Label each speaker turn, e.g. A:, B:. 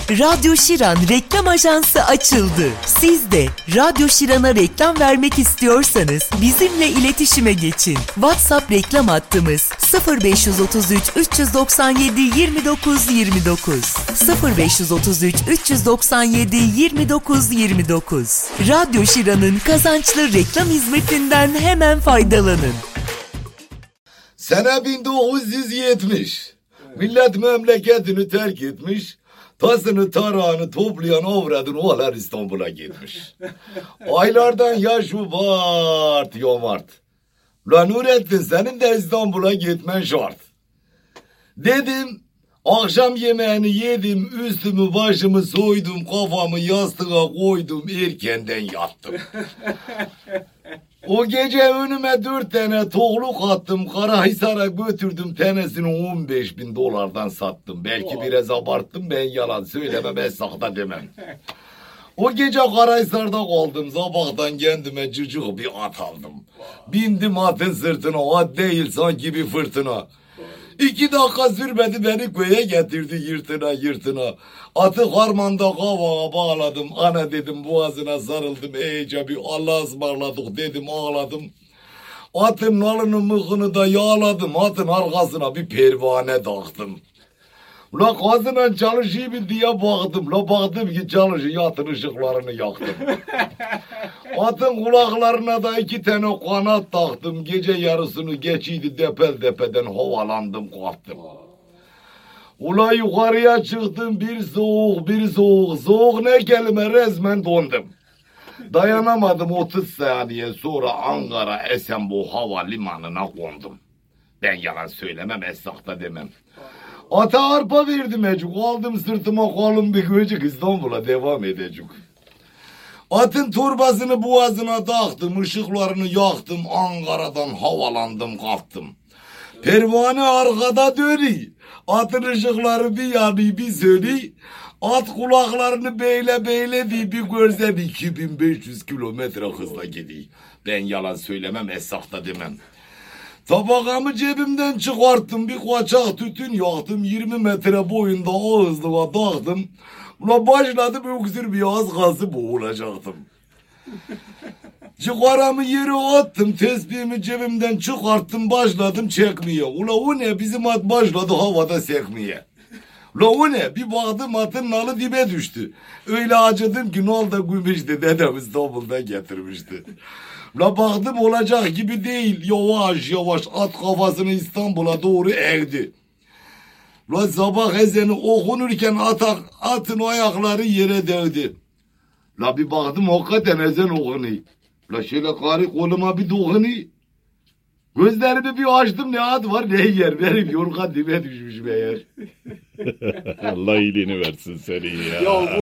A: Radyo Şiran Reklam Ajansı açıldı. Siz de Radyo Şiran'a reklam vermek istiyorsanız bizimle iletişime geçin. WhatsApp reklam hattımız 0533 397 29 29 0533 397 29 29. Radyo Şiran'ın kazançlı reklam hizmetinden hemen faydalanın.
B: Sene 1970. Millet memleketini terk etmiş. Tasını tarağını toplayan avradın oğlan İstanbul'a gitmiş. Aylardan ya Şubat ya Mart. Lan Nurettin senin de İstanbul'a gitmen şart. Dedim akşam yemeğini yedim, üstümü başımı soydum, kafamı yastığa koydum, erkenden yattım. O gece önüme 4 tane toğluk attım, Karahisar'a götürdüm, tanesini $15.000 sattım. Belki biraz abarttım, ben yalan söylemem, ben sahte demem. O gece Karahisar'da kaldım, sabahtan kendime cıcık bir at aldım. Bindim atın sırtına, at değil sanki bir fırtına. 2 dakika sürmedi beni köye getirdi yırtına yırtına. Atı harmanda kavağa bağladım. Ana dedim boğazına sarıldım. İyice bir Allah'a ısmarladık dedim ağladım. Atın nalını mıhını da yağladım. Atın arkasına bir pervane taktım. La kazınan çalışıyor mu diye baktım. La baktım ki çalışıyor, atın ışıklarını yaktım. Atın kulaklarına da 2 tane kanat taktım. Gece yarısını geçiydi depel tepeden havalandım kalktım. Ula yukarıya çıktım bir soğuk bir soğuk. Soğuk ne kelime resmen dondum. Dayanamadım 30 saniye sonra Ankara Esenboğa Havalimanı'na kondum. Ben yalan söylemem esnafta demem. Ata arpa verdim ecuk. Aldım sırtıma kalın bir göcük İstanbul'a devam edecek. Atın torbasını boğazına taktım. Işıklarını yaktım. Ankara'dan havalandım kalktım. Pervane arkada dönüyor. Atın ışıkları bir yanıyor bir sönüyor. At kulaklarını beyle beyle diye bir görsen 2500 kilometre hızla gidiyor. Ben yalan söylemem esnafta demem. Tabakamı cebimden çıkarttım, bir kaçak tütün yaktım, 20 metre boyunda ağızlığa taktım. Ula başladım öksür bir az kalsı boğulacaktım. Çıkaramı yere attım, tesbihimi cebimden çıkarttım, başladım çekmeye. Ula o ne, bizim at başladı havada sekmeye. Ula o ne, bir baktım atın nalı dibe düştü. Öyle acıdım ki nal da gümüştü, dedem İstanbul'da getirmişti. La baktım olacak gibi değil. Yavaş yavaş at kafasını İstanbul'a doğru eğdi. La sabah ezanı okunurken atın ayakları yere değdi. La bir baktım hakikaten ezan okunuyor. La şöyle karı koluma bir dokunuyor. Gözlerimi bir açtım, ne at var ne yer. Benim yorgan dibe düşmüş meğer.
C: Allah iyiliğini versin senin ya.